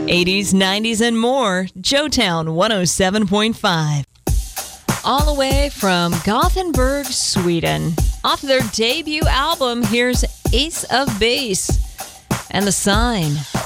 80s, 90s, and more. Joetown 107.5. All the way from Gothenburg, Sweden. Off their debut album, here's Ace of Base and The Sign.